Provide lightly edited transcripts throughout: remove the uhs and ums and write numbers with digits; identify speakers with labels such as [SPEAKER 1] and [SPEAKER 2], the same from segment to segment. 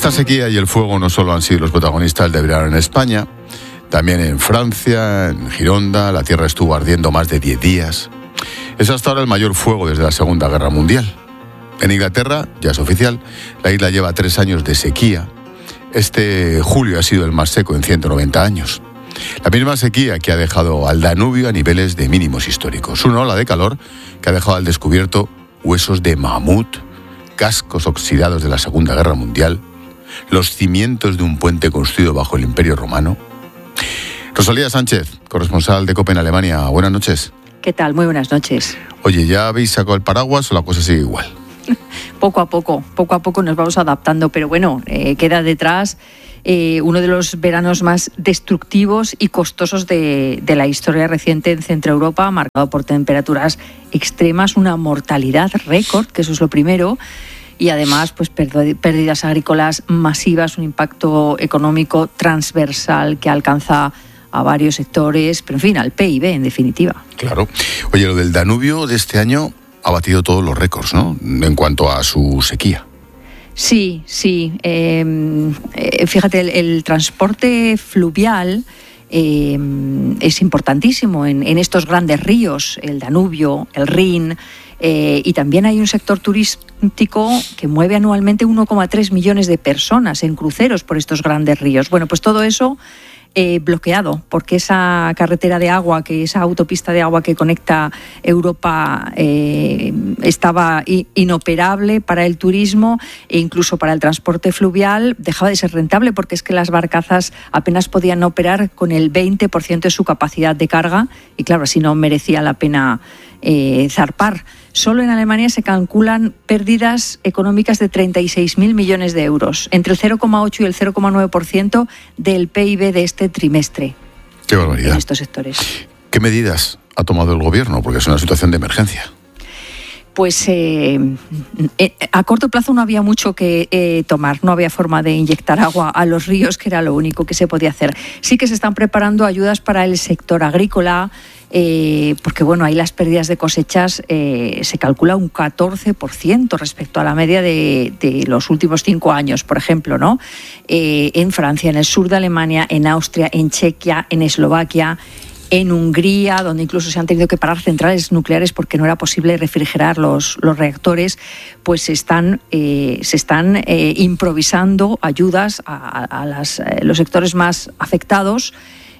[SPEAKER 1] Esta sequía y el fuego no solo han sido los protagonistas del verano en España, también en Francia, en Gironda, la tierra estuvo ardiendo más de 10 días. Es hasta ahora el mayor fuego desde la Segunda Guerra Mundial. En Inglaterra, ya es oficial, la isla lleva 3 años de sequía. Este julio ha sido el más seco en 190 años. La misma sequía que ha dejado al Danubio a niveles de mínimos históricos. Una ola de calor que ha dejado al descubierto huesos de mamut, cascos oxidados de la Segunda Guerra Mundial, los cimientos de un puente construido bajo el Imperio Romano. Rosalía Sánchez, corresponsal de COPE en Alemania. Buenas noches.
[SPEAKER 2] ¿Qué tal? Muy buenas noches.
[SPEAKER 1] Oye, ¿ya habéis sacado el paraguas o la cosa sigue igual?
[SPEAKER 2] Poco a poco nos vamos adaptando, pero bueno, queda detrás uno de los veranos más destructivos y costosos de la historia reciente en Centro Europa, marcado por temperaturas extremas, una mortalidad récord, que eso es lo primero, y además pues pérdidas agrícolas masivas, un impacto económico transversal que alcanza a varios sectores, pero en fin, al PIB en definitiva. Claro.
[SPEAKER 1] Oye, lo del Danubio de este año ha batido todos los récords, ¿no?, en cuanto a su sequía.
[SPEAKER 2] Sí. Fíjate, el transporte fluvial es importantísimo en estos grandes ríos, el Danubio, el Rin, y también hay un sector turístico que mueve anualmente 1,3 millones de personas en cruceros por estos grandes ríos. Bueno, pues todo eso bloqueado, porque esa carretera de agua, esa autopista de agua que conecta Europa estaba inoperable para el turismo e incluso para el transporte fluvial. Dejaba de ser rentable porque es que las barcazas apenas podían operar con el 20% de su capacidad de carga y claro, así no merecía la pena zarpar. Solo en Alemania se calculan pérdidas económicas de 36.000 millones de euros, entre el 0,8 y el 0,9% del PIB de este trimestre.
[SPEAKER 1] ¡Qué barbaridad!
[SPEAKER 2] En estos sectores.
[SPEAKER 1] ¿Qué medidas ha tomado el gobierno? Porque es una situación de emergencia.
[SPEAKER 2] Pues a corto plazo no había mucho que tomar, no había forma de inyectar agua a los ríos, que era lo único que se podía hacer. Sí que se están preparando ayudas para el sector agrícola, porque bueno, ahí las pérdidas de cosechas se calcula un 14% respecto a la media de los últimos 5 años, por ejemplo, ¿no? En Francia, en el sur de Alemania, en Austria, en Chequia, en Eslovaquia, en Hungría, donde incluso se han tenido que parar centrales nucleares porque no era posible refrigerar los reactores, pues se están improvisando ayudas a los sectores más afectados.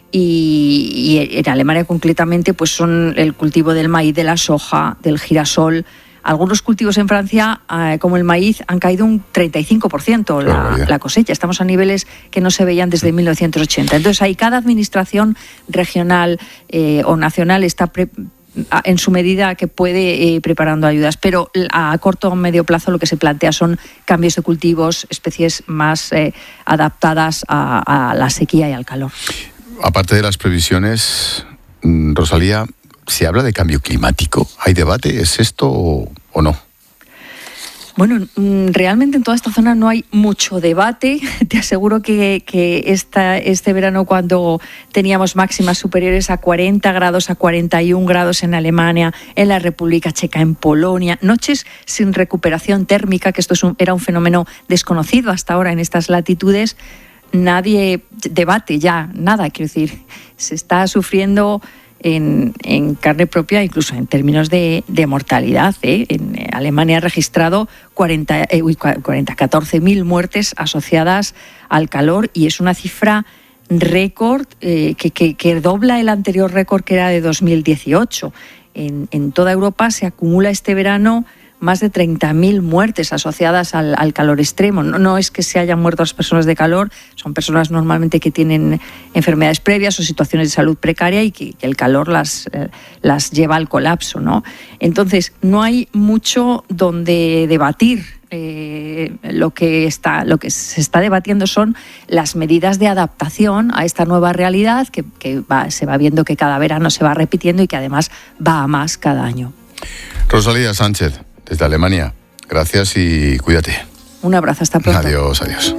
[SPEAKER 2] Y en Alemania concretamente pues son el cultivo del maíz, de la soja, del girasol. Algunos cultivos en Francia, como el maíz, han caído un 35% la cosecha. Estamos a niveles que no se veían desde 1980. Entonces, ahí cada administración regional o nacional está en su medida que puede preparando ayudas. Pero a corto o medio plazo lo que se plantea son cambios de cultivos, especies más adaptadas a la sequía y al calor.
[SPEAKER 1] Aparte de las previsiones, Rosalía, ¿se habla de cambio climático? ¿Hay debate? ¿Es esto o no?
[SPEAKER 2] Bueno, realmente en toda esta zona no hay mucho debate. Te aseguro que este verano, cuando teníamos máximas superiores a 40 grados, a 41 grados en Alemania, en la República Checa, en Polonia, noches sin recuperación térmica, que esto era un fenómeno desconocido hasta ahora en estas latitudes, nadie debate ya nada, quiero decir, se está sufriendo en carne propia, incluso en términos de mortalidad. En Alemania ha registrado 14.000 muertes asociadas al calor y es una cifra récord que dobla el anterior récord, que era de 2018. En toda Europa se acumula este verano más de 30.000 muertes asociadas al calor extremo. No es que se hayan muerto las personas de calor, son personas normalmente que tienen enfermedades previas o situaciones de salud precaria y que el calor las lleva al colapso, ¿no? Entonces, no hay mucho donde debatir. Lo que se está debatiendo son las medidas de adaptación a esta nueva realidad que se va viendo que cada verano se va repitiendo y que además va a más cada año.
[SPEAKER 1] Rosalía Sánchez, desde Alemania, gracias y cuídate.
[SPEAKER 2] Un abrazo, hasta pronto.
[SPEAKER 1] Adiós, adiós.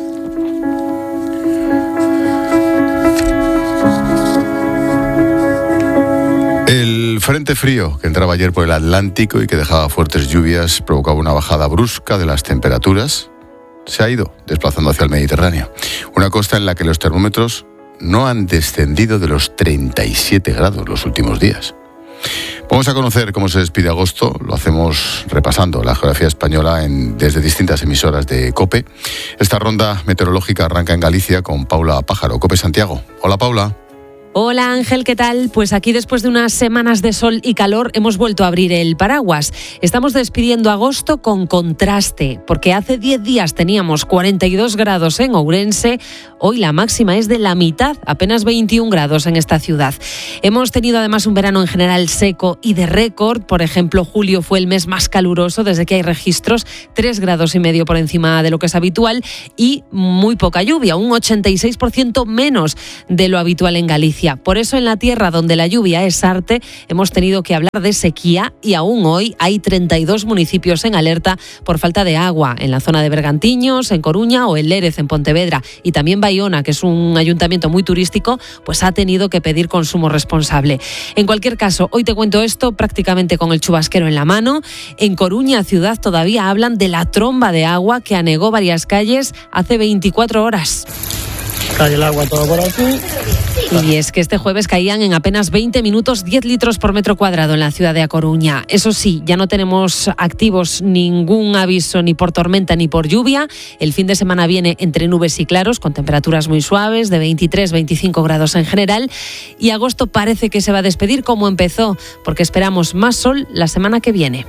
[SPEAKER 1] El frente frío que entraba ayer por el Atlántico y que dejaba fuertes lluvias provocaba una bajada brusca de las temperaturas. se ha ido desplazando hacia el Mediterráneo. Una costa en la que los termómetros no han descendido de los 37 grados los últimos días. Vamos a conocer cómo se despide agosto. Lo hacemos repasando la geografía española desde distintas emisoras de COPE. Esta ronda meteorológica arranca en Galicia con Paula Pájaro, COPE Santiago. Hola, Paula.
[SPEAKER 3] Hola Ángel, ¿qué tal? Pues aquí después de unas semanas de sol y calor hemos vuelto a abrir el paraguas. Estamos despidiendo agosto con contraste, porque hace 10 días teníamos 42 grados en Ourense, hoy la máxima es de la mitad, apenas 21 grados en esta ciudad. Hemos tenido además un verano en general seco y de récord, por ejemplo julio fue el mes más caluroso desde que hay registros, 3,5 grados por encima de lo que es habitual y muy poca lluvia, un 86% menos de lo habitual en Galicia. Por eso en la tierra donde la lluvia es arte hemos tenido que hablar de sequía y aún hoy hay 32 municipios en alerta por falta de agua en la zona de Bergantiños, en Coruña o en Lérez, en Pontevedra. Y también Baiona, que es un ayuntamiento muy turístico, pues ha tenido que pedir consumo responsable. En cualquier caso, hoy te cuento esto prácticamente con el chubasquero en la mano. En Coruña ciudad todavía hablan de la tromba de agua que anegó varias calles hace 24 horas.
[SPEAKER 4] Cae el agua todo por aquí.
[SPEAKER 3] Y es que este jueves caían en apenas 20 minutos 10 litros por metro cuadrado en la ciudad de A Coruña. Eso sí, ya no tenemos activos ningún aviso ni por tormenta ni por lluvia. El fin de semana viene entre nubes y claros, con temperaturas muy suaves, de 23-25 grados en general. Y agosto parece que se va a despedir como empezó, porque esperamos más sol la semana que viene.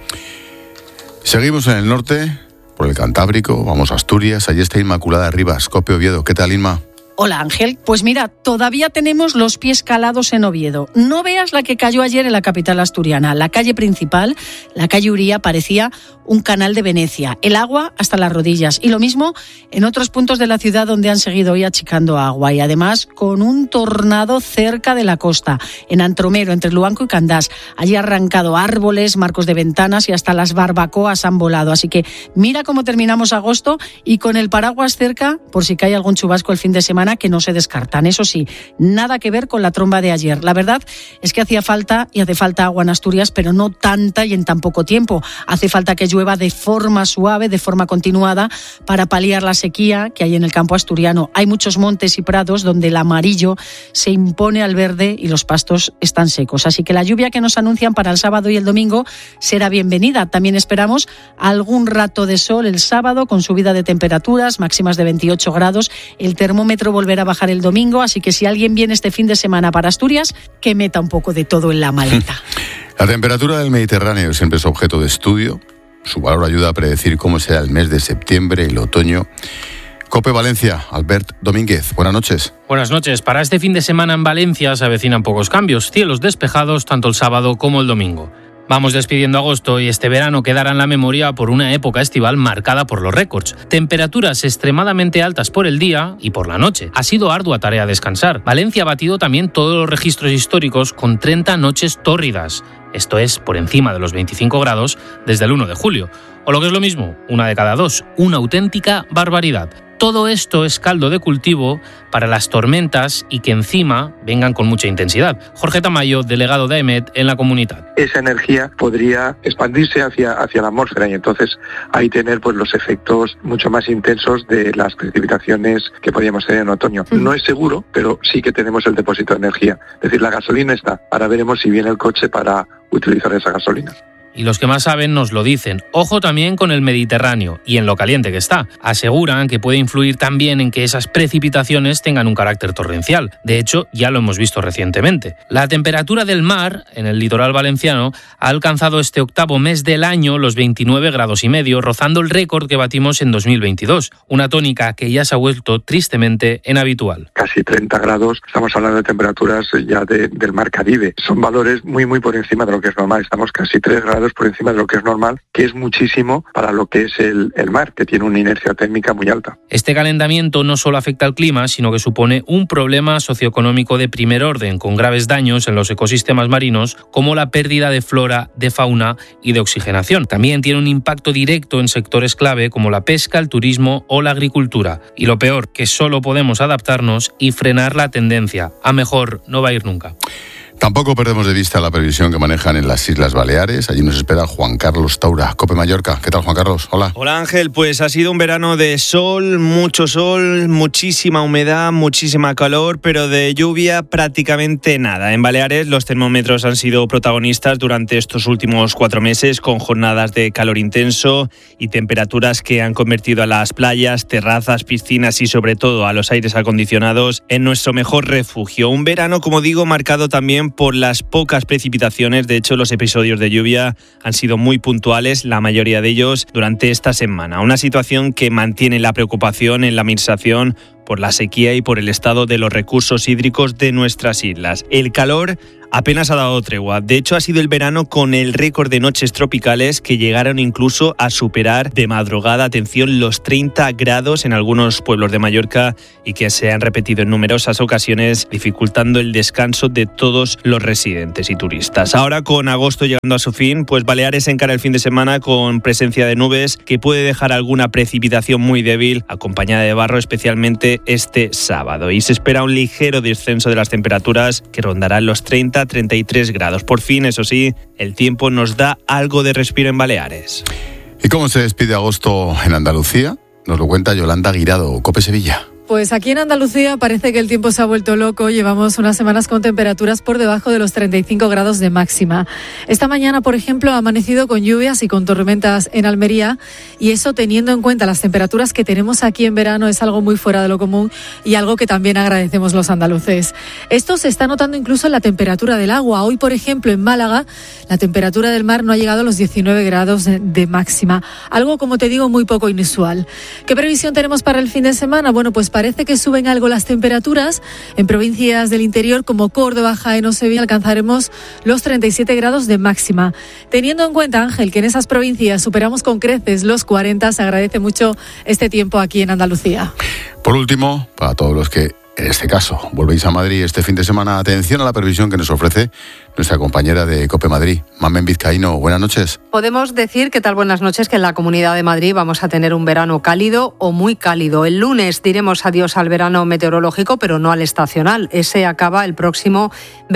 [SPEAKER 1] Seguimos en el norte, por el Cantábrico, vamos a Asturias. Allí está Inmaculada Rivas, COPE Oviedo. ¿Qué tal, Inma?
[SPEAKER 5] Hola Ángel, pues mira, todavía tenemos los pies calados en Oviedo. No veas la que cayó ayer en la capital asturiana. La calle principal, la calle Uría, parecía un canal de Venecia. El agua hasta las rodillas. Y lo mismo en otros puntos de la ciudad donde han seguido hoy achicando agua. Y además con un tornado cerca de la costa, en Antromero, entre Luanco y Candás. Allí han arrancado árboles, marcos de ventanas y hasta las barbacoas han volado. Así que mira cómo terminamos agosto y con el paraguas cerca por si cae algún chubasco el fin de semana, que no se descartan. Eso sí, nada que ver con la tromba de ayer. La verdad es que hacía falta y hace falta agua en Asturias, pero no tanta y en tan poco tiempo. Hace falta que llueva de forma suave, de forma continuada, para paliar la sequía que hay en el campo asturiano. Hay muchos montes y prados donde el amarillo se impone al verde y los pastos están secos. Así que la lluvia que nos anuncian para el sábado y el domingo será bienvenida. También esperamos algún rato de sol el sábado con subida de temperaturas, máximas de 28 grados. El termómetro volverá a bajar el domingo, así que si alguien viene este fin de semana para Asturias, que meta un poco de todo en la maleta.
[SPEAKER 1] La temperatura del Mediterráneo siempre es objeto de estudio. Su valor ayuda a predecir cómo será el mes de septiembre, el otoño. COPE Valencia, Albert Domínguez, buenas noches.
[SPEAKER 6] Buenas noches. Para este fin de semana en Valencia se avecinan pocos cambios. Cielos despejados tanto el sábado como el domingo. Vamos despidiendo agosto y este verano quedará en la memoria por una época estival marcada por los récords. Temperaturas extremadamente altas por el día y por la noche. Ha sido ardua tarea descansar. Valencia ha batido también todos los registros históricos con 30 noches tórridas. Esto es por encima de los 25 grados desde el 1 de julio. O lo que es lo mismo, una de cada dos. Una auténtica barbaridad. Todo esto es caldo de cultivo para las tormentas y que encima vengan con mucha intensidad. Jorge Tamayo, delegado de AEMET en la comunidad.
[SPEAKER 7] Esa energía podría expandirse hacia la atmósfera y entonces ahí tener pues los efectos mucho más intensos de las precipitaciones que podríamos tener en otoño. No es seguro, pero sí que tenemos el depósito de energía. Es decir, la gasolina está. Ahora veremos si viene el coche para utilizar esa gasolina.
[SPEAKER 6] Y los que más saben nos lo dicen. Ojo también con el Mediterráneo y en lo caliente que está. Aseguran que puede influir también en que esas precipitaciones tengan un carácter torrencial. De hecho, ya lo hemos visto recientemente. La temperatura del mar en el litoral valenciano ha alcanzado este octavo mes del año los 29,5 grados, rozando el récord que batimos en 2022. Una tónica que ya se ha vuelto tristemente inhabitual.
[SPEAKER 7] Casi 30 grados, estamos hablando de temperaturas ya del mar Caribe. Son valores muy por encima de lo que es normal. Estamos casi 3 grados por encima de lo que es normal, que es muchísimo para lo que es el mar, que tiene una inercia térmica muy alta.
[SPEAKER 6] Este calentamiento no solo afecta al clima, sino que supone un problema socioeconómico de primer orden, con graves daños en los ecosistemas marinos, como la pérdida de flora, de fauna y de oxigenación. También tiene un impacto directo en sectores clave como la pesca, el turismo o la agricultura. Y lo peor, que solo podemos adaptarnos y frenar la tendencia. A mejor no va a ir nunca.
[SPEAKER 1] Tampoco perdemos de vista la previsión que manejan en las Islas Baleares. Allí nos espera Juan Carlos Taura, COPE Mallorca. ¿Qué tal, Juan Carlos? Hola.
[SPEAKER 8] Hola, Ángel. Pues ha sido un verano de sol, muchísima humedad, muchísima calor, pero de lluvia prácticamente nada. En Baleares los termómetros han sido protagonistas durante estos últimos 4 meses, con jornadas de calor intenso y temperaturas que han convertido a las playas, terrazas, piscinas y sobre todo a los aires acondicionados en nuestro mejor refugio. Un verano, como digo, marcado también por las pocas precipitaciones. De hecho, los episodios de lluvia han sido muy puntuales, la mayoría de ellos durante esta semana. Una situación que mantiene la preocupación en la administración por la sequía y por el estado de los recursos hídricos de nuestras islas. El calor apenas ha dado tregua. De hecho, ha sido el verano con el récord de noches tropicales que llegaron incluso a superar de madrugada, atención, los 30 grados en algunos pueblos de Mallorca y que se han repetido en numerosas ocasiones, dificultando el descanso de todos los residentes y turistas. Ahora, con agosto llegando a su fin, pues Baleares encara el fin de semana con presencia de nubes que puede dejar alguna precipitación muy débil, acompañada de barro, especialmente este sábado. Y se espera un ligero descenso de las temperaturas que rondarán los 30-33 grados. Por fin, eso sí, el tiempo nos da algo de respiro en Baleares.
[SPEAKER 1] ¿Y cómo se despide agosto en Andalucía? Nos lo cuenta Yolanda Guirado, COPE Sevilla.
[SPEAKER 9] Pues aquí en Andalucía parece que el tiempo se ha vuelto loco. Llevamos unas semanas con temperaturas por debajo de los 35 grados de máxima. Esta mañana, por ejemplo, ha amanecido con lluvias y con tormentas en Almería, y eso, teniendo en cuenta las temperaturas que tenemos aquí en verano, es algo muy fuera de lo común y algo que también agradecemos los andaluces. Esto se está notando incluso en la temperatura del agua. Hoy, por ejemplo, en Málaga, la temperatura del mar no ha llegado a los 19 grados de máxima. Algo, como te digo, muy poco inusual. ¿Qué previsión tenemos para el fin de semana? Bueno, pues parece que suben algo las temperaturas. En provincias del interior como Córdoba, Jaén o Sevilla alcanzaremos los 37 grados de máxima. Teniendo en cuenta, Ángel, que en esas provincias superamos con creces los 40, se agradece mucho este tiempo aquí en Andalucía.
[SPEAKER 1] Por último, para todos los que, en este caso, volvéis a Madrid este fin de semana, atención a la previsión que nos ofrece nuestra compañera de COPE Madrid, Mamen Vizcaíno. Buenas noches.
[SPEAKER 10] Podemos decir, ¿qué tal? Buenas noches, que en la Comunidad de Madrid vamos a tener un verano cálido o muy cálido. El lunes diremos adiós al verano meteorológico, pero no al estacional. Ese acaba el próximo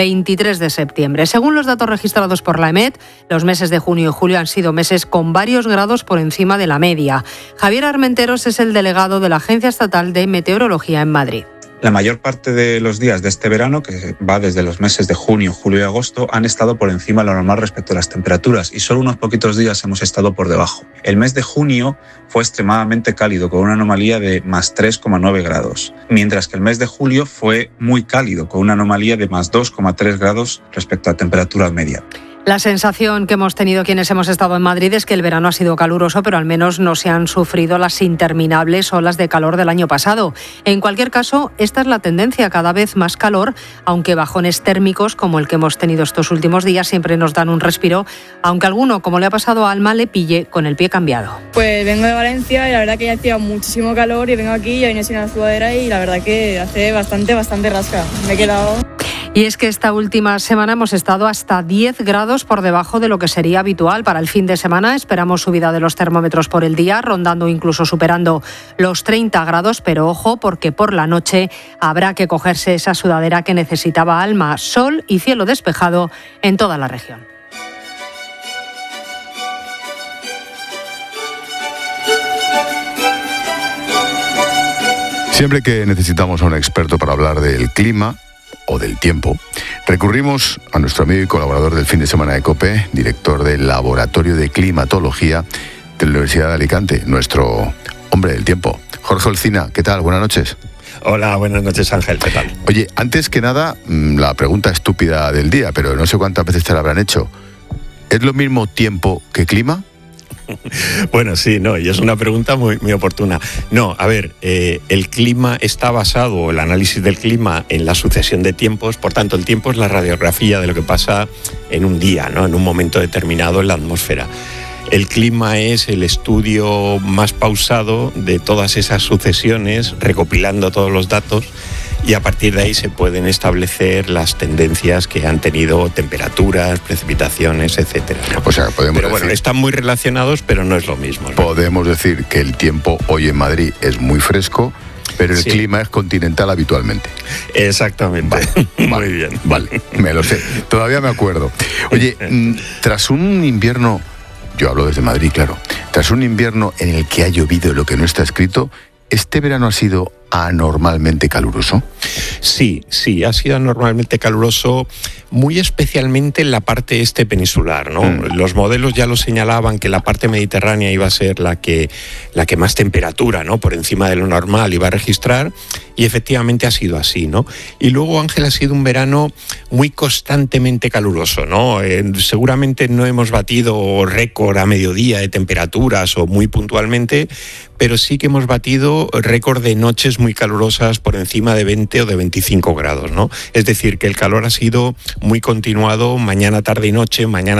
[SPEAKER 10] 23 de septiembre. Según los datos registrados por la EMET, los meses de junio y julio han sido meses con varios grados por encima de la media. Javier Armenteros es el delegado de la Agencia Estatal de Meteorología en Madrid.
[SPEAKER 11] La mayor parte de los días de este verano, que va desde los meses de junio, julio y agosto, han estado por encima de lo normal respecto a las temperaturas, y solo unos poquitos días hemos estado por debajo. El mes de junio fue extremadamente cálido, con una anomalía de más 3,9 grados, mientras que el mes de julio fue muy cálido, con una anomalía de más 2,3 grados respecto a temperatura media.
[SPEAKER 10] La sensación que hemos tenido quienes hemos estado en Madrid es que el verano ha sido caluroso, pero al menos no se han sufrido las interminables olas de calor del año pasado. En cualquier caso, esta es la tendencia, cada vez más calor, aunque bajones térmicos como el que hemos tenido estos últimos días siempre nos dan un respiro, aunque alguno, como le ha pasado a Alma, le pille con el pie cambiado.
[SPEAKER 12] Pues vengo de Valencia y la verdad que ya hacía muchísimo calor y vengo aquí, ya vine sin la sudadera y la verdad que hace bastante rasca. Me he quedado...
[SPEAKER 10] Y es que esta última semana hemos estado hasta 10 grados por debajo de lo que sería habitual. Para el fin de semana esperamos subida de los termómetros por el día, rondando incluso superando los 30 grados, pero ojo, porque por la noche habrá que cogerse esa sudadera que necesitaba Alma. Sol y cielo despejado en toda la región.
[SPEAKER 1] Siempre que necesitamos a un experto para hablar del clima o del tiempo, recurrimos a nuestro amigo y colaborador del fin de semana de COPE, director del Laboratorio de Climatología de la Universidad de Alicante, nuestro hombre del tiempo. Jorge Olcina, ¿qué tal? Buenas noches.
[SPEAKER 13] Hola, buenas noches, Ángel, ¿qué tal?
[SPEAKER 1] Oye, antes que nada, la pregunta estúpida del día, pero no sé cuántas veces te la habrán hecho. ¿Es lo mismo tiempo que clima?
[SPEAKER 13] Bueno, sí, no, y es una pregunta muy oportuna. No, a ver, el clima está basado, el análisis del clima, en la sucesión de tiempos. Por tanto, el tiempo es la radiografía de lo que pasa en un día, ¿no? En un momento determinado en la atmósfera. El clima es el estudio más pausado de todas esas sucesiones, recopilando todos los datos, y a partir de ahí se pueden establecer las tendencias que han tenido temperaturas, precipitaciones, etcétera, ¿no?
[SPEAKER 1] O sea, podemos
[SPEAKER 13] pero bueno, están muy relacionados, pero no es lo mismo, ¿no?
[SPEAKER 1] Podemos decir que el tiempo hoy en Madrid es muy fresco pero el clima es continental habitualmente.
[SPEAKER 13] Exactamente.
[SPEAKER 1] Vale,
[SPEAKER 13] muy bien.
[SPEAKER 1] Vale, me lo sé. Todavía me acuerdo. Oye, tras un invierno, yo hablo desde Madrid, claro, tras un invierno en el que ha llovido lo que no está escrito, ¿este verano ha sido anormalmente caluroso?
[SPEAKER 13] Sí, ha sido anormalmente caluroso, muy especialmente en la parte peninsular, ¿no? Los modelos ya lo señalaban que la parte mediterránea iba a ser la que más temperatura, ¿no? Por encima de lo normal iba a registrar, y efectivamente ha sido así, ¿no? Y luego, Ángel, ha sido un verano muy constantemente caluroso, ¿no? Seguramente no hemos batido récord a mediodía de temperaturas o muy puntualmente, pero sí que hemos batido récord de noches muy calurosas por encima de 20 o de 25 grados, ¿no? Es decir, que el calor ha sido muy continuado mañana, tarde y noche,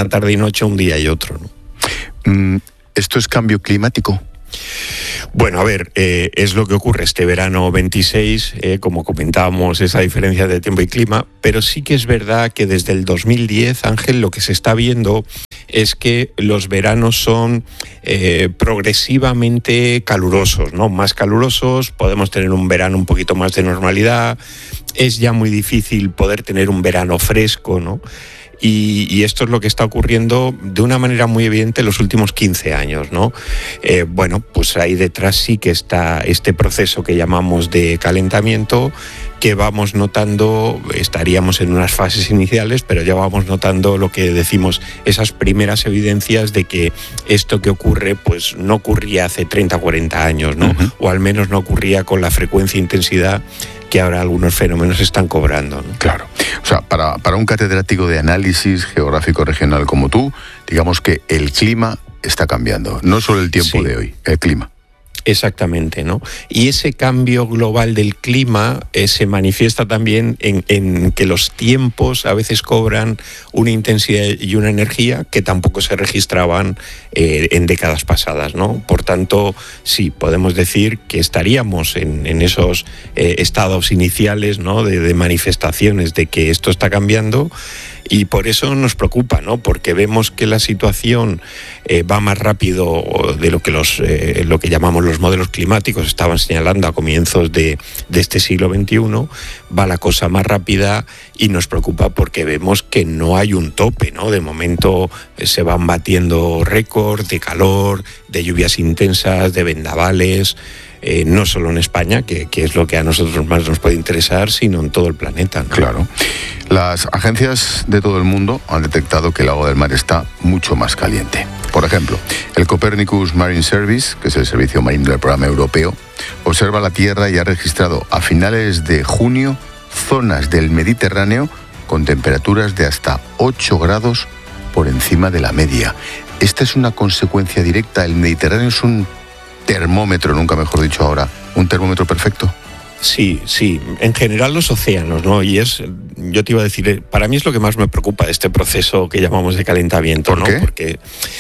[SPEAKER 13] un día y otro, ¿no?
[SPEAKER 1] ¿Esto es cambio climático?
[SPEAKER 13] Bueno, a ver, es lo que ocurre este verano 26, como comentábamos, esa diferencia de tiempo y clima, pero sí que es verdad que desde el 2010, Ángel, lo que se está viendo es que los veranos son progresivamente calurosos, ¿no? Más calurosos, podemos tener un verano un poquito más de normalidad, es ya muy difícil poder tener un verano fresco, ¿no? Y esto es lo que está ocurriendo de una manera muy evidente en los últimos 15 años, ¿no? Bueno, pues ahí detrás sí que está este proceso que llamamos de calentamiento, que vamos notando, estaríamos en unas fases iniciales, pero ya vamos notando lo que decimos, esas primeras evidencias de que esto que ocurre, pues no ocurría hace 30 o 40 años, ¿no? O al menos no ocurría con la frecuencia e intensidad que ahora algunos fenómenos están cobrando, ¿no?
[SPEAKER 1] Claro. O sea, para un catedrático de análisis geográfico regional como tú, digamos que el clima está cambiando. No solo el tiempo de hoy, el clima.
[SPEAKER 13] Exactamente, ¿no? Y ese cambio global del clima se manifiesta también en que los tiempos a veces cobran una intensidad y una energía que tampoco se registraban en décadas pasadas, ¿no? Por tanto, sí, podemos decir que estaríamos en esos estados iniciales, ¿no? de manifestaciones de que esto está cambiando. Y por eso nos preocupa, ¿no? Porque vemos que la situación va más rápido de lo que llamamos los modelos climáticos estaban señalando a comienzos de este siglo XXI, va la cosa más rápida y nos preocupa porque vemos que no hay un tope, ¿no? De momento se van batiendo récords de calor, de lluvias intensas, de vendavales, no solo en España, que es lo que a nosotros más nos puede interesar, sino en todo el planeta, ¿no?
[SPEAKER 1] Claro. Las agencias de todo el mundo han detectado que el agua del mar está mucho más caliente. Por ejemplo, el Copernicus Marine Service, que es el servicio marino del programa europeo, observa la Tierra y ha registrado a finales de junio zonas del Mediterráneo con temperaturas de hasta 8 grados por encima de la media. Esta es una consecuencia directa. El Mediterráneo es un termómetro, nunca mejor dicho ahora, un termómetro perfecto.
[SPEAKER 13] Sí, en general los océanos, ¿no? Y yo te iba a decir, para mí es lo que más me preocupa de este proceso que llamamos de calentamiento, ¿no?
[SPEAKER 1] ¿Por
[SPEAKER 13] qué?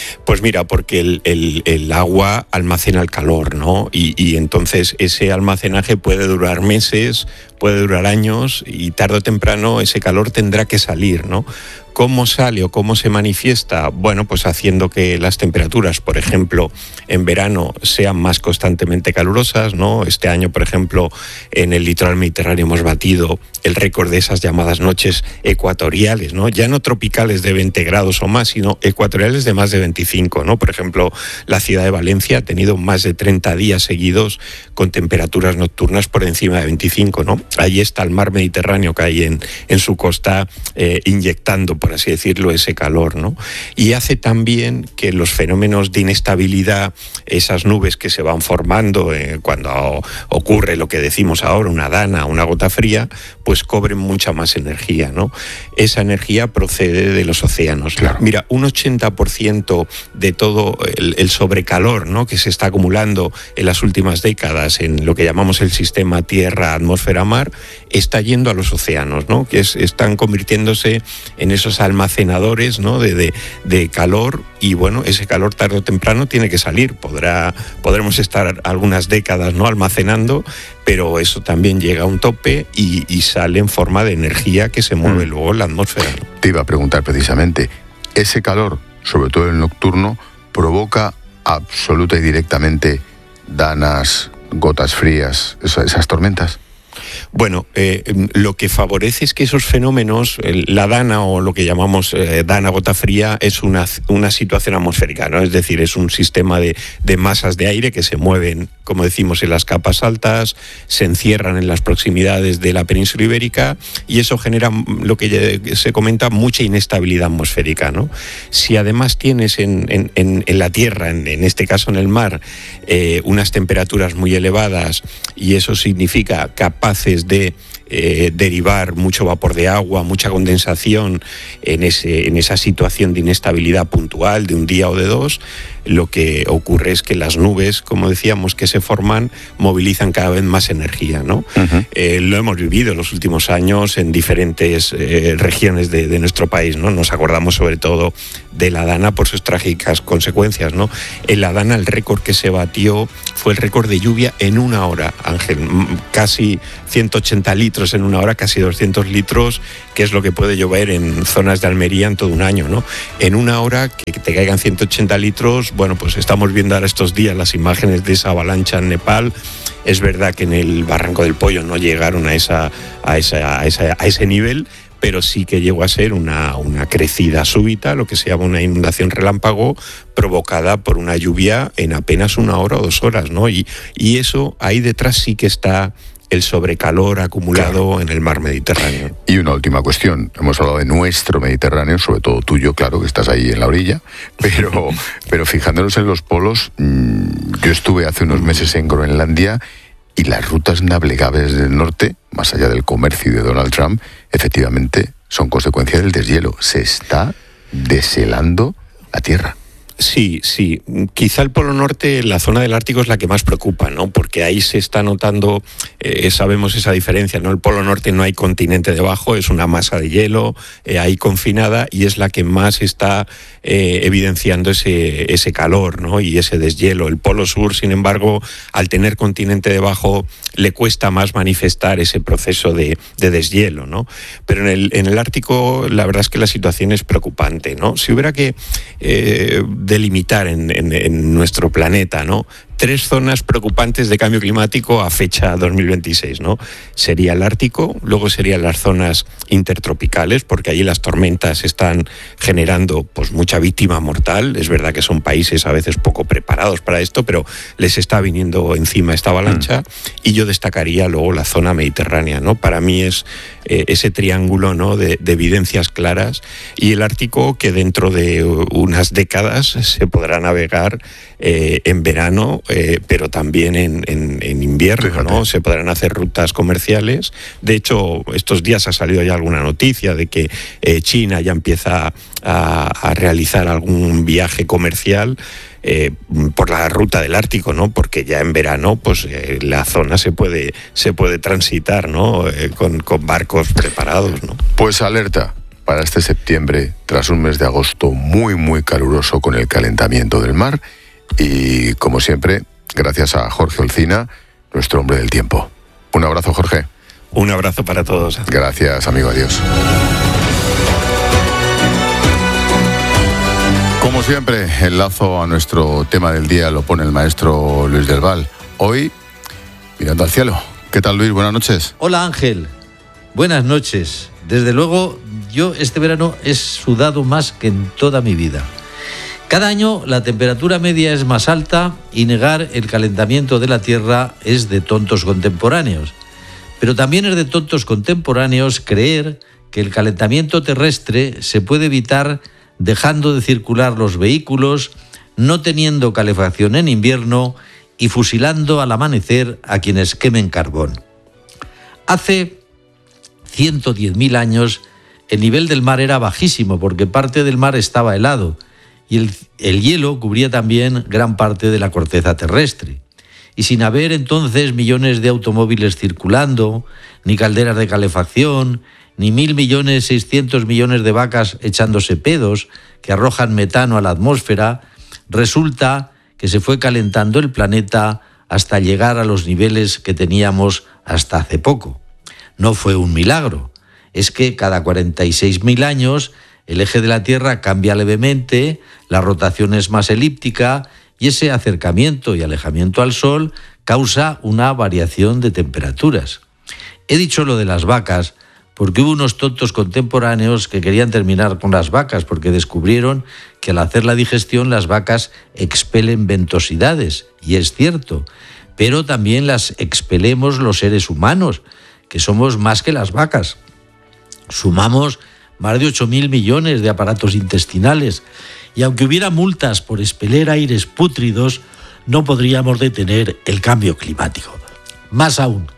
[SPEAKER 13] Porque el agua almacena el calor, ¿no? Y entonces ese almacenaje puede durar meses, puede durar años, y tarde o temprano ese calor tendrá que salir, ¿no? ¿Cómo sale o cómo se manifiesta? Bueno, pues haciendo que las temperaturas, por ejemplo, en verano sean más constantemente calurosas, ¿no? Este año, por ejemplo, en el litoral mediterráneo hemos batido el récord de esas llamadas noches ecuatoriales, ¿no? Ya no tropicales de 20 grados o más, sino ecuatoriales de más de 25, ¿no? Por ejemplo, la ciudad de Valencia ha tenido más de 30 días seguidos con temperaturas nocturnas por encima de 25, ¿no? Ahí está el mar Mediterráneo que hay en su costa inyectando, por así decirlo, ese calor, ¿no? Y hace también que los fenómenos de inestabilidad, esas nubes que se van formando cuando ocurre lo que decimos ahora, una dana, una gota fría, pues cobren mucha más energía, ¿no? Esa energía procede de los océanos.
[SPEAKER 1] Claro.
[SPEAKER 13] Mira, un 80% de todo el sobrecalor, ¿no? que se está acumulando en las últimas décadas en lo que llamamos el sistema tierra-atmósfera-mar, está yendo a los océanos, ¿no? Que están convirtiéndose en esos almacenadores, ¿no? de calor, y bueno, ese calor tarde o temprano tiene que salir. Podremos estar algunas décadas, ¿no? almacenando, pero eso también llega a un tope y sale en forma de energía que se mueve luego en la atmósfera, ¿no?
[SPEAKER 1] Te iba a preguntar precisamente, ese calor, sobre todo el nocturno, provoca absoluta y directamente danas, gotas frías, esas tormentas?
[SPEAKER 13] Bueno, lo que favorece es que esos fenómenos, la dana o lo que llamamos dana gota fría, es una situación atmosférica, ¿no? Es decir, es un sistema de masas de aire que se mueven, como decimos, en las capas altas, se encierran en las proximidades de la península ibérica y eso genera lo que se comenta mucha inestabilidad atmosférica, ¿no? Si además tienes en la tierra, en este caso en el mar, unas temperaturas muy elevadas y eso significa capaces de derivar mucho vapor de agua, mucha condensación en esa situación de inestabilidad puntual de un día o de dos, lo que ocurre es que las nubes, como decíamos, que se forman, movilizan cada vez más energía, ¿no? Lo hemos vivido en los últimos años en diferentes regiones de nuestro país, ¿no? Nos acordamos sobre todo de la Dana por sus trágicas consecuencias, ¿no? En la Dana el récord que se batió fue el récord de lluvia en una hora, Ángel, casi 180 litros en una hora, casi 200 litros, que es lo que puede llover en zonas de Almería en todo un año, ¿no? En una hora que te caigan 180 litros, bueno, pues estamos viendo ahora estos días las imágenes de esa avalancha en Nepal. Es verdad que en el Barranco del Pollo no llegaron a ese nivel, pero sí que llegó a ser una crecida súbita, lo que se llama una inundación relámpago, provocada por una lluvia en apenas 1 hora o 2 horas, ¿no? Y eso, ahí detrás sí que está el sobrecalor acumulado en el mar Mediterráneo.
[SPEAKER 1] Y una última cuestión. Hemos hablado de nuestro Mediterráneo, sobre todo tuyo, claro, que estás ahí en la orilla, pero fijándonos en los polos, yo estuve hace unos meses en Groenlandia y las rutas navegables del norte, más allá del comercio de Donald Trump, efectivamente son consecuencia del deshielo. Se está deshelando la Tierra.
[SPEAKER 13] Sí. Quizá el Polo Norte, la zona del Ártico, es la que más preocupa, ¿no? Porque ahí se está notando, sabemos esa diferencia, ¿no? El Polo Norte no hay continente debajo, es una masa de hielo ahí confinada y es la que más está evidenciando ese calor, ¿no? Y ese deshielo. El Polo Sur, sin embargo, al tener continente debajo, le cuesta más manifestar ese proceso de deshielo, ¿no? Pero en el Ártico, la verdad es que la situación es preocupante, ¿no? Si hubiera que delimitar en nuestro planeta, ¿no? 3 zonas preocupantes de cambio climático a fecha 2026, ¿no? Sería el Ártico, luego serían las zonas intertropicales, porque allí las tormentas están generando pues mucha víctima mortal. Es verdad que son países a veces poco preparados para esto, pero les está viniendo encima esta avalancha. Y yo destacaría luego la zona mediterránea, ¿no? Para mí es ese triángulo, ¿no? de evidencias claras, y el Ártico, que dentro de unas décadas se podrá navegar en verano, pero también en invierno, ¿no? Se podrán hacer rutas comerciales. De hecho, estos días ha salido ya alguna noticia de que China ya empieza a realizar algún viaje comercial por la ruta del Ártico, ¿no? Porque ya en verano, pues la zona se puede transitar, ¿no? Con barcos preparados, ¿no?
[SPEAKER 1] Pues alerta para este septiembre, tras un mes de agosto muy, muy caluroso con el calentamiento del mar. Y, como siempre, gracias a Jorge Olcina, nuestro hombre del tiempo. Un abrazo, Jorge.
[SPEAKER 13] Un abrazo para todos.
[SPEAKER 1] Gracias, amigo. Adiós. Como siempre, el lazo a nuestro tema del día lo pone el maestro Luis del Val. Hoy, mirando al cielo. ¿Qué tal, Luis? Buenas noches.
[SPEAKER 14] Hola, Ángel. Buenas noches. Desde luego, yo este verano he sudado más que en toda mi vida. Cada año la temperatura media es más alta y negar el calentamiento de la Tierra es de tontos contemporáneos. Pero también es de tontos contemporáneos creer que el calentamiento terrestre se puede evitar dejando de circular los vehículos, no teniendo calefacción en invierno y fusilando al amanecer a quienes quemen carbón. Hace 110.000 años el nivel del mar era bajísimo porque parte del mar estaba helado y el hielo cubría también gran parte de la corteza terrestre. Y sin haber entonces millones de automóviles circulando, ni calderas de calefacción, ni 1.600.000.000 de vacas echándose pedos que arrojan metano a la atmósfera, resulta que se fue calentando el planeta hasta llegar a los niveles que teníamos hasta hace poco. No fue un milagro, es que cada 46.000 años el eje de la Tierra cambia levemente, la rotación es más elíptica y ese acercamiento y alejamiento al Sol causa una variación de temperaturas. He dicho lo de las vacas porque hubo unos tontos contemporáneos que querían terminar con las vacas porque descubrieron que al hacer la digestión las vacas expelen ventosidades, y es cierto, pero también las expelemos los seres humanos, que somos más que las vacas. Sumamos más de 8.000 millones de aparatos intestinales, y aunque hubiera multas por expeler aires pútridos, no podríamos detener el cambio climático. Más aún,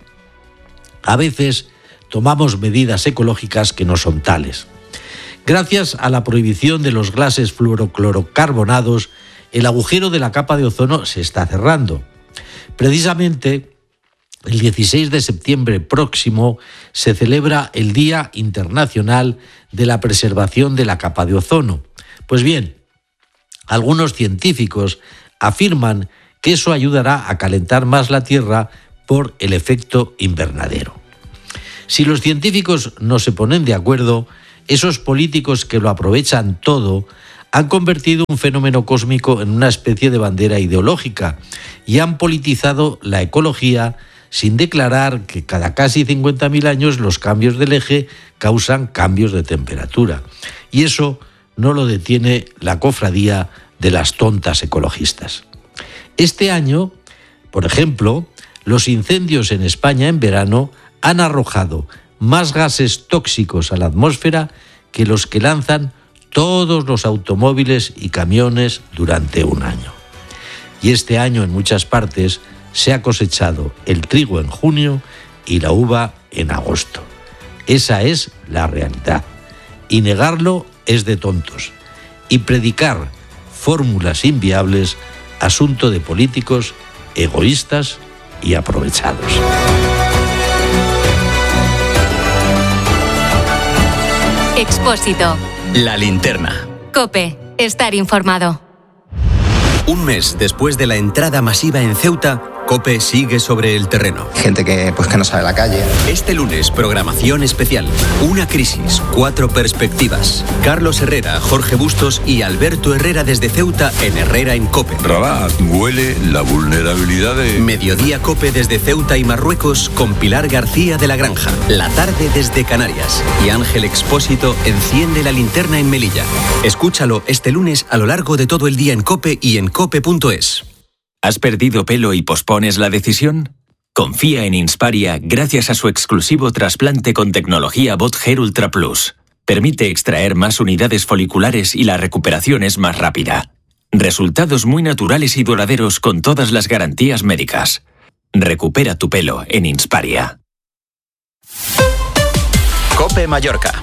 [SPEAKER 14] a veces tomamos medidas ecológicas que no son tales. Gracias a la prohibición de los gases fluoroclorocarbonados, el agujero de la capa de ozono se está cerrando. Precisamente, el 16 de septiembre próximo se celebra el Día Internacional de la Preservación de la Capa de Ozono. Pues bien, algunos científicos afirman que eso ayudará a calentar más la Tierra por el efecto invernadero. Si los científicos no se ponen de acuerdo, esos políticos que lo aprovechan todo han convertido un fenómeno cósmico en una especie de bandera ideológica y han politizado la ecología sin declarar que cada casi 50.000 años los cambios del eje causan cambios de temperatura. Y eso no lo detiene la cofradía de las tontas ecologistas. Este año, por ejemplo, los incendios en España en verano han arrojado más gases tóxicos a la atmósfera que los que lanzan todos los automóviles y camiones durante un año. Y este año en muchas partes se ha cosechado el trigo en junio y la uva en agosto. Esa es la realidad. Y negarlo es de tontos. Y predicar fórmulas inviables, asunto de políticos egoístas y aprovechados.
[SPEAKER 15] Expósito.
[SPEAKER 16] La linterna.
[SPEAKER 15] COPE. Estar informado.
[SPEAKER 16] Un mes después de la entrada masiva en Ceuta, COPE sigue sobre el terreno.
[SPEAKER 17] Gente que no sabe la calle.
[SPEAKER 16] Este lunes, programación especial. Una crisis, 4 perspectivas. Carlos Herrera, Jorge Bustos y Alberto Herrera desde Ceuta en Herrera en COPE.
[SPEAKER 18] Rabat, huele la vulnerabilidad de...
[SPEAKER 16] Mediodía COPE desde Ceuta y Marruecos con Pilar García de la Granja. La tarde desde Canarias. Y Ángel Expósito enciende la linterna en Melilla. Escúchalo este lunes a lo largo de todo el día en COPE y en cope.es. ¿Has perdido pelo y pospones la decisión? Confía en Insparia gracias a su exclusivo trasplante con tecnología Bot Hair Ultra Plus. Permite extraer más unidades foliculares y la recuperación es más rápida. Resultados muy naturales y duraderos con todas las garantías médicas. Recupera tu pelo en Insparia. COPE Mallorca.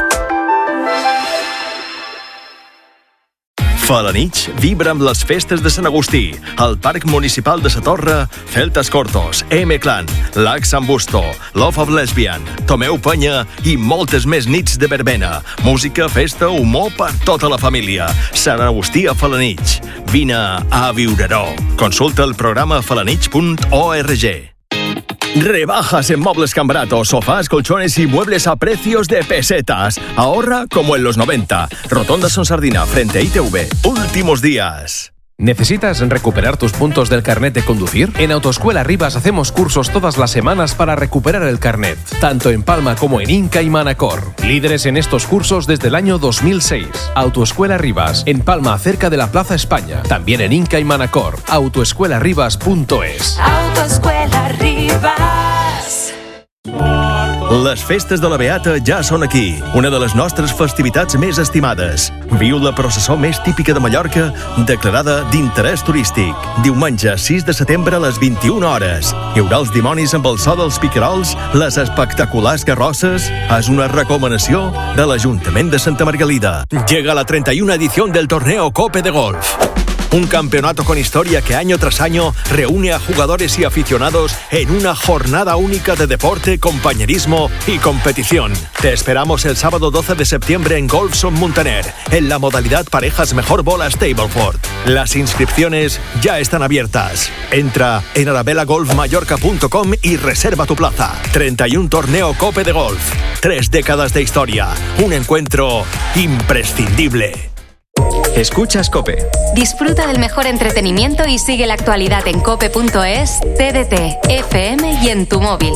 [SPEAKER 19] Falanich vibra amb les festes de Sant Agustí, el Parc Municipal de Sa Torre, Celtas Cortos, M-Clan, Lac Sant Busto, Love of Lesbian, Tomeu Penya i moltes més nits de verbena. Música, festa, humor per tota la família. Sant Agustí a Falanich. Vine a viure-ho. Consulta el programa falanich.org. Rebajas en Muebles Cambrato, sofás, colchones y muebles a precios de pesetas. Ahorra como en los 90. Rotonda Son Sardina, frente a ITV. Últimos días.
[SPEAKER 20] ¿Necesitas recuperar tus puntos del carnet de conducir? En Autoescuela Rivas hacemos cursos todas las semanas para recuperar el carnet, tanto en Palma como en Inca y Manacor. Líderes en estos cursos desde el año 2006. Autoescuela Rivas, en Palma, cerca de la Plaza España. También en Inca y Manacor. Autoescuelarivas.es.
[SPEAKER 15] Autoescuela Rivas.
[SPEAKER 19] Les festes de la Beata ja són aquí, una de les nostres festivitats més estimades. Viu la processó més típica de Mallorca, declarada d'interès turístic. Diumenge 6 de setembre a les 21 hores. Hi haurà els dimonis amb el so dels picarols, les espectaculars carrosses. És una recomanació de l'Ajuntament de Santa Margalida. Llega la 31 edición del torneo COPE de Golf. Un campeonato con historia que año tras año reúne a jugadores y aficionados en una jornada única de deporte, compañerismo y competición. Te esperamos el sábado 12 de septiembre en Golfson Muntaner, en la modalidad parejas mejor bola Stableford. Las inscripciones ya están abiertas. Entra en arabelagolfmallorca.com y reserva tu plaza. 31 torneo COPE de Golf. 3 décadas de historia. Un encuentro imprescindible.
[SPEAKER 21] Escuchas COPE.
[SPEAKER 15] Disfruta del mejor entretenimiento y sigue la actualidad en cope.es, TDT, FM y en tu móvil.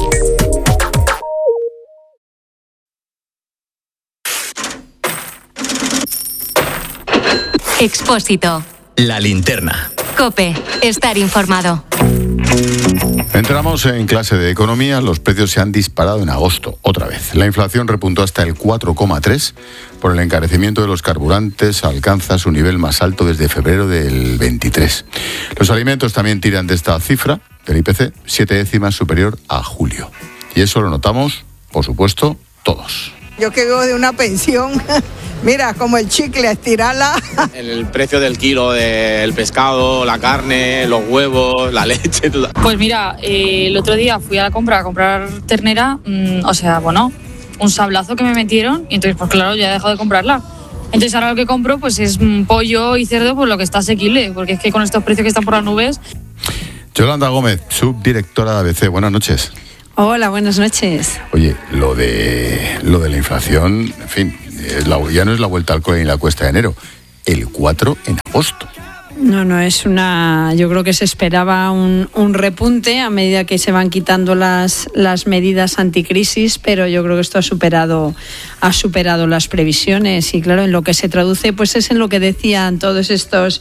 [SPEAKER 15] Expósito.
[SPEAKER 16] La linterna.
[SPEAKER 15] COPE. Estar informado.
[SPEAKER 1] Entramos en clase de economía. Los precios se han disparado en agosto, otra vez. La inflación repuntó hasta el 4,3%. Por el encarecimiento de los carburantes, alcanza su nivel más alto desde febrero del 23. Los alimentos también tiran de esta cifra, del IPC, 7 décimas superior a julio. Y eso lo notamos, por supuesto, todos.
[SPEAKER 22] Yo que vivo de una pensión, mira, como el chicle, estirarla.
[SPEAKER 23] El precio del kilo del pescado, la carne, los huevos, la leche, todo.
[SPEAKER 24] Pues mira, el otro día fui a comprar ternera, un sablazo que me metieron y entonces pues claro, ya he dejado de comprarla. Entonces ahora lo que compro pues es pollo y cerdo por lo que está asequible, porque es que con estos precios que están por las nubes.
[SPEAKER 1] Yolanda Gómez, subdirectora de ABC, buenas noches.
[SPEAKER 25] Hola, buenas noches.
[SPEAKER 1] Oye, lo de la inflación, en fin, ya no es la vuelta al cole ni la cuesta de enero, el 4 en agosto.
[SPEAKER 25] No, yo creo que se esperaba un repunte a medida que se van quitando las medidas anticrisis, pero yo creo que esto ha superado las previsiones y claro, en lo que se traduce pues es en lo que decían todos estos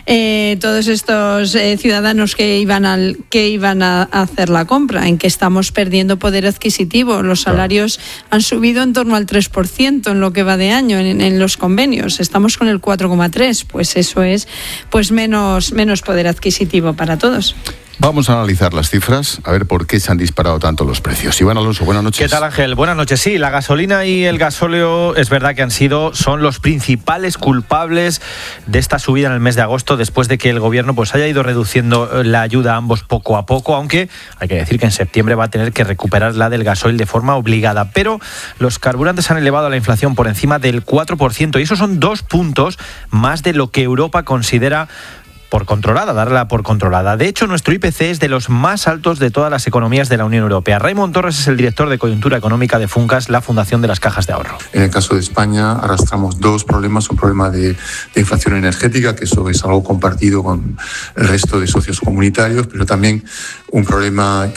[SPEAKER 25] ciudadanos que iban a hacer la compra, en que estamos perdiendo poder adquisitivo. Los salarios han subido en torno al 3% en lo que va de año en los convenios. Estamos con el 4,3%, pues eso es pues menos poder adquisitivo para todos.
[SPEAKER 1] Vamos a analizar las cifras, a ver por qué se han disparado tanto los precios. Iván Alonso, buenas noches.
[SPEAKER 8] ¿Qué tal, Ángel? Buenas noches. Sí, la gasolina y el gasóleo es verdad que son los principales culpables de esta subida en el mes de agosto, después de que el gobierno pues haya ido reduciendo la ayuda a ambos poco a poco, aunque hay que decir que en septiembre va a tener que recuperar la del gasoil de forma obligada. Pero los carburantes han elevado la inflación por encima del 4%, y esos son 2 puntos más de lo que Europa considera darla por controlada. De hecho, nuestro IPC es de los más altos de todas las economías de la Unión Europea. Raymond Torres es el director de coyuntura económica de Funcas, la Fundación de las Cajas de Ahorro.
[SPEAKER 26] En el caso de España arrastramos 2 problemas, un problema de inflación energética, que eso es algo compartido con el resto de socios comunitarios, pero también un problema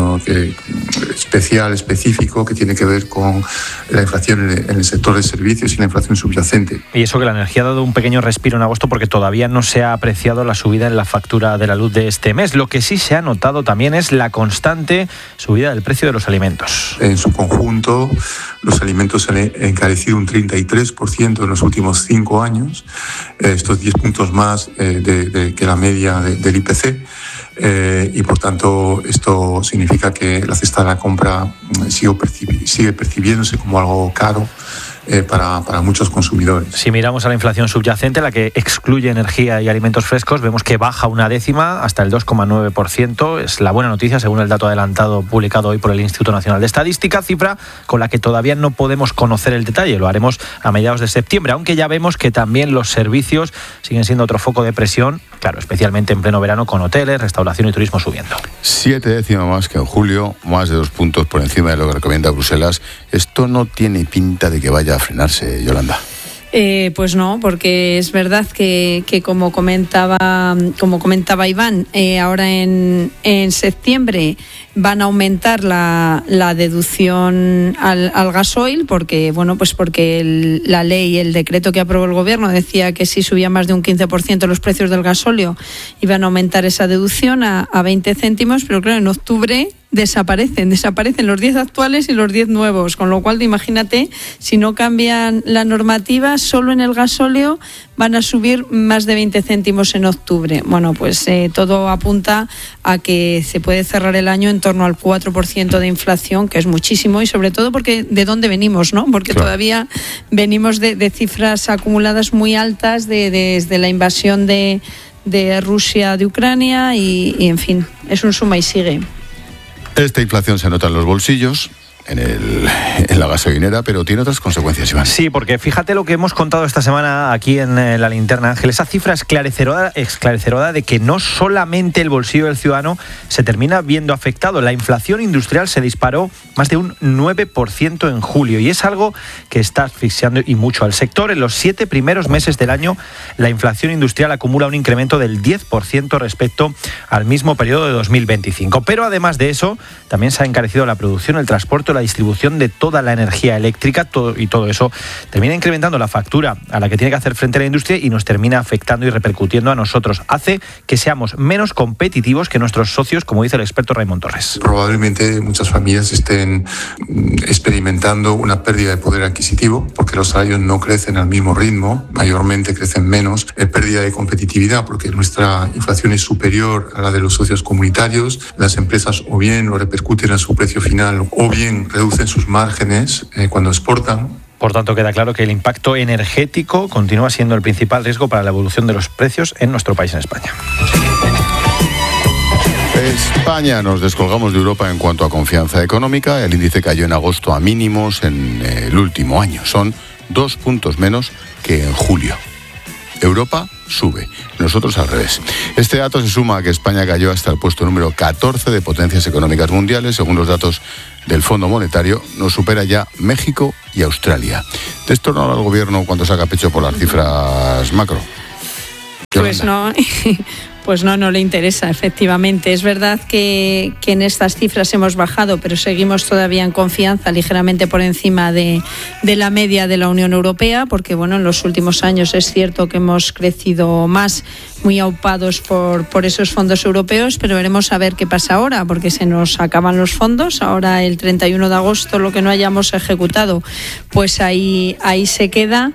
[SPEAKER 26] específico, que tiene que ver con la inflación en el sector de servicios y la inflación subyacente.
[SPEAKER 8] Y eso que la energía ha dado un pequeño respiro en agosto, porque todavía no se ha apreciado la subida en la factura de la luz de este mes. Lo que sí se ha notado también es la constante subida del precio de los alimentos.
[SPEAKER 26] En su conjunto, los alimentos han encarecido un 33% en los últimos 5 años, estos 10 puntos más que la media del IPC. Y por tanto esto significa que la cesta de la compra sigue percibiéndose como algo caro para muchos consumidores.
[SPEAKER 8] Si miramos a la inflación subyacente, la que excluye energía y alimentos frescos, vemos que baja 1 décima hasta el 2,9%. Es la buena noticia, según el dato adelantado publicado hoy por el Instituto Nacional de Estadística, cifra con la que todavía no podemos conocer el detalle. Lo haremos a mediados de septiembre, aunque ya vemos que también los servicios siguen siendo otro foco de presión, claro, especialmente en pleno verano, con hoteles, restauración y turismo subiendo.
[SPEAKER 1] 7 décimas más que en julio, más de 2 puntos por encima de lo que recomienda Bruselas. Esto no tiene pinta de que vaya a frenarse, Yolanda.
[SPEAKER 25] Pues no, porque es verdad que como comentaba Iván, ahora en septiembre van a aumentar la deducción al gasoil, porque la ley, el decreto que aprobó el gobierno decía que si subía más de un 15% los precios del gasóleo iban a aumentar esa deducción a 20 céntimos, pero claro, en octubre desaparecen los 10 actuales y los 10 nuevos, con lo cual imagínate, si no cambian la normativa, solo en el gasóleo van a subir más de 20 céntimos en octubre. Bueno, pues todo apunta a que se puede cerrar el año en torno al 4% de inflación, que es muchísimo, y sobre todo porque de dónde venimos, ¿no? Porque claro, todavía venimos de cifras acumuladas muy altas desde la invasión de Rusia de Ucrania y en fin, es un suma y sigue.
[SPEAKER 1] Esta inflación se nota en los bolsillos. en la gasolinera, pero tiene otras consecuencias, Iván.
[SPEAKER 2] Sí, porque fíjate lo que hemos contado esta semana aquí en La Linterna, Ángel, esa cifra esclarecedora de que no solamente el bolsillo del ciudadano se termina viendo afectado. La inflación industrial se disparó más de un 9% en julio y es algo que está asfixiando y mucho al sector. En los 7 primeros meses del año, la inflación industrial acumula un incremento del 10% respecto al mismo periodo de 2025. Pero además de eso, también se ha encarecido la producción, el transporte, la distribución de toda la energía eléctrica, todo eso termina incrementando la factura a la que tiene que hacer frente a la industria y nos termina afectando y repercutiendo a nosotros. Hace que seamos menos competitivos que nuestros socios, como dice el experto Raimon Torres.
[SPEAKER 26] Probablemente muchas familias estén experimentando una pérdida de poder adquisitivo porque los salarios no crecen al mismo ritmo, mayormente crecen menos, pérdida de competitividad porque nuestra inflación es superior a la de los socios comunitarios, las empresas o bien lo repercuten en su precio final o bien reducen sus márgenes cuando exportan.
[SPEAKER 2] Por tanto, queda claro que el impacto energético continúa siendo el principal riesgo para la evolución de los precios en nuestro país, en España.
[SPEAKER 1] España, nos descolgamos de Europa en cuanto a confianza económica. El índice cayó en agosto a mínimos en el último año. Son 2 puntos menos que en julio. Europa sube, nosotros al revés. Este dato se suma a que España cayó hasta el puesto número 14 de potencias económicas mundiales. Según los datos del Fondo Monetario, nos supera ya México y Australia. ¿De esto no habla el gobierno cuando saca pecho por las cifras macro?
[SPEAKER 25] Pues no le interesa, efectivamente. Es verdad que en estas cifras hemos bajado, pero seguimos todavía en confianza, ligeramente por encima de la media de la Unión Europea, porque en los últimos años es cierto que hemos crecido más, muy aupados por esos fondos europeos, pero veremos a ver qué pasa ahora, porque se nos acaban los fondos. Ahora el 31 de agosto lo que no hayamos ejecutado, pues ahí se queda.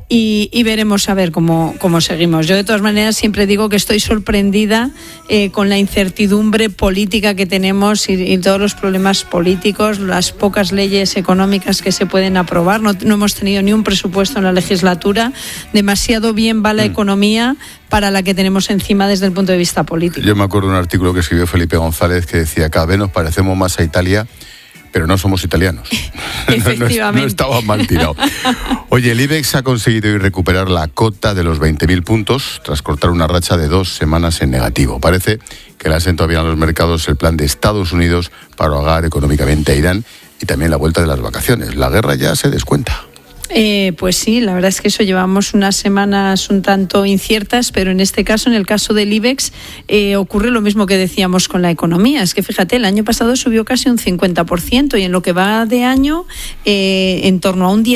[SPEAKER 25] Y veremos a ver cómo seguimos. Yo de todas maneras siempre digo que estoy sorprendida con la incertidumbre política que tenemos y todos los problemas políticos, las pocas leyes económicas que se pueden aprobar. No hemos tenido ni un presupuesto en la legislatura. Demasiado bien va la economía para la que tenemos encima desde el punto de vista político.
[SPEAKER 1] Yo me acuerdo de un artículo que escribió Felipe González que decía: cada vez nos parecemos más a Italia, pero no somos italianos.
[SPEAKER 25] Efectivamente.
[SPEAKER 1] No estaba mal tirado. Oye, el IBEX ha conseguido hoy recuperar la cota de los 20.000 puntos tras cortar una racha de 2 semanas en negativo. Parece que le asentó bien a los mercados el plan de Estados Unidos para ahogar económicamente a Irán y también la vuelta de las vacaciones. La guerra ya se descuenta.
[SPEAKER 25] Pues sí, la verdad es que eso, llevamos unas semanas un tanto inciertas, pero en este caso, en el caso del IBEX, ocurre lo mismo que decíamos con la economía. Es que fíjate, el año pasado subió casi un 50% y en lo que va de año en torno a un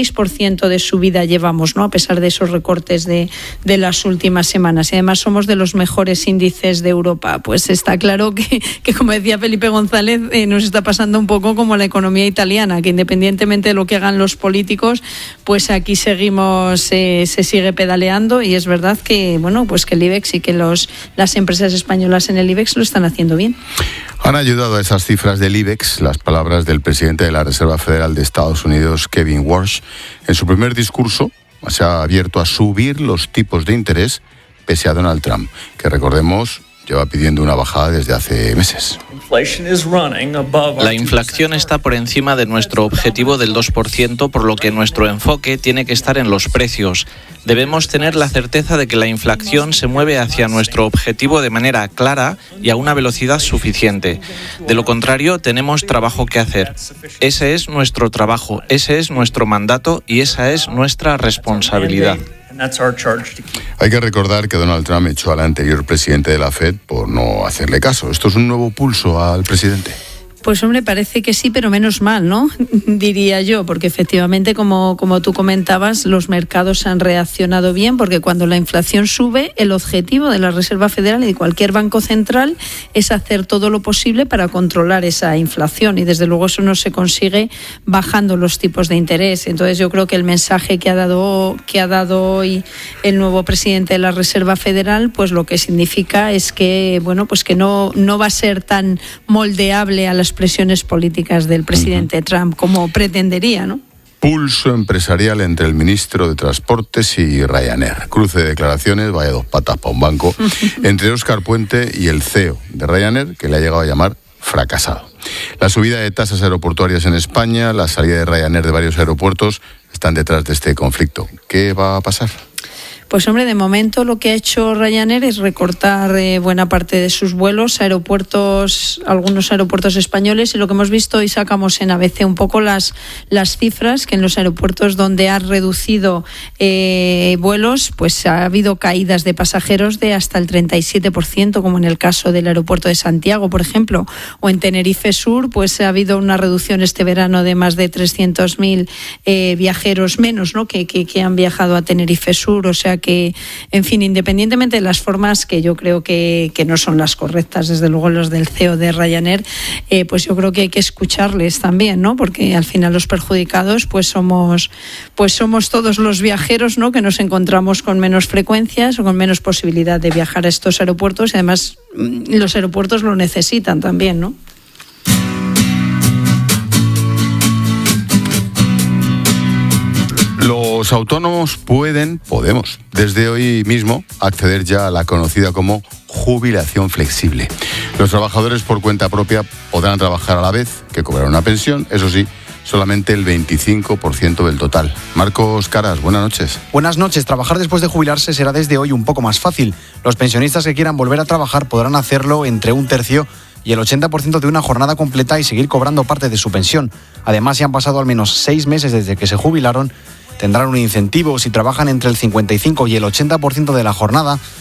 [SPEAKER 25] 16% de subida llevamos, ¿no? A pesar de esos recortes de las últimas semanas. Y además somos de los mejores índices de Europa. Pues está claro que como decía Felipe González, nos está pasando un poco como la economía italiana, que independientemente de lo que hagan los políticos, pues aquí seguimos, se sigue pedaleando, y es verdad que pues que el IBEX y que las empresas españolas en el IBEX lo están haciendo bien.
[SPEAKER 1] Han ayudado a esas cifras del IBEX las palabras del presidente de la Reserva Federal de Estados Unidos, Kevin Warsh. En su primer discurso se ha abierto a subir los tipos de interés pese a Donald Trump, que recordemos lleva pidiendo una bajada desde hace meses.
[SPEAKER 3] La inflación está por encima de nuestro objetivo del 2%, por lo que nuestro enfoque tiene que estar en los precios. Debemos tener la certeza de que la inflación se mueve hacia nuestro objetivo de manera clara y a una velocidad suficiente. De lo contrario, tenemos trabajo que hacer. Ese es nuestro trabajo, ese es nuestro mandato y esa es nuestra responsabilidad.
[SPEAKER 1] Hay que recordar que Donald Trump echó al anterior presidente de la Fed por no hacerle caso. ¿Esto es un nuevo pulso al presidente?
[SPEAKER 25] Pues hombre, parece que sí, pero menos mal, ¿no? Diría yo, porque efectivamente, como tú comentabas, los mercados han reaccionado bien, porque cuando la inflación sube, el objetivo de la Reserva Federal y de cualquier banco central es hacer todo lo posible para controlar esa inflación, y desde luego eso no se consigue bajando los tipos de interés. Entonces yo creo que el mensaje que ha dado hoy el nuevo presidente de la Reserva Federal, pues lo que significa es que pues que no va a ser tan moldeable a las presiones políticas del presidente Trump como pretendería, ¿no?
[SPEAKER 1] Pulso empresarial entre el ministro de Transportes y Ryanair. Cruce de declaraciones, vaya dos patas para un banco, entre Óscar Puente y el CEO de Ryanair, que le ha llegado a llamar fracasado. La subida de tasas aeroportuarias en España, la salida de Ryanair de varios aeropuertos están detrás de este conflicto. ¿Qué va a pasar?
[SPEAKER 25] Pues hombre, de momento lo que ha hecho Ryanair es recortar buena parte de sus vuelos a aeropuertos, algunos aeropuertos españoles, y lo que hemos visto, y sacamos en ABC un poco las cifras, que en los aeropuertos donde ha reducido vuelos, pues ha habido caídas de pasajeros de hasta el 37%, como en el caso del aeropuerto de Santiago, por ejemplo, o en Tenerife Sur, pues ha habido una reducción este verano de más de 300.000 viajeros menos, ¿no?, que han viajado a Tenerife Sur. O sea que, en fin, independientemente de las formas, que yo creo que no son las correctas, desde luego los del CEO de Ryanair, pues yo creo que hay que escucharles también, ¿no? Porque al final los perjudicados pues somos todos los viajeros, ¿no?, que nos encontramos con menos frecuencias o con menos posibilidad de viajar a estos aeropuertos, y además los aeropuertos lo necesitan también, ¿no?
[SPEAKER 1] Los autónomos podemos, desde hoy mismo, acceder ya a la conocida como jubilación flexible. Los trabajadores por cuenta propia podrán trabajar a la vez que cobrar una pensión, eso sí, solamente el 25% del total. Marcos Caras, buenas noches.
[SPEAKER 4] Buenas noches. Trabajar después de jubilarse será desde hoy un poco más fácil. Los pensionistas que quieran volver a trabajar podrán hacerlo entre un tercio y el 80% de una jornada completa y seguir cobrando parte de su pensión. Además, si han pasado al menos 6 meses desde que se jubilaron, tendrán un incentivo si trabajan entre el 55 y el 80% de la jornada,